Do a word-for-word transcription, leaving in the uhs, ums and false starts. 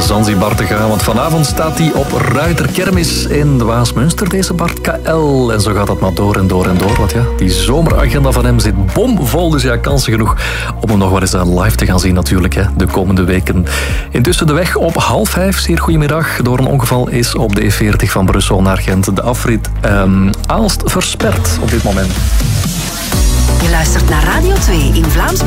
Zanzibar te gaan. Want vanavond staat hij op Ruiterkermis in de Waasmunster, deze Bart K L. En zo gaat dat maar door en door en door. Want ja, die zomeragenda van hem zit bomvol. Dus ja, kansen genoeg om hem nog wel eens live te gaan zien natuurlijk, hè, de komende weken. Intussen de weg op half vijf. Zeer goedemiddag. Door een ongeval is op de E veertig van Brussel naar Gent de afrit um, Aalst versperd op dit moment. Je luistert naar Radio twee in Vlaams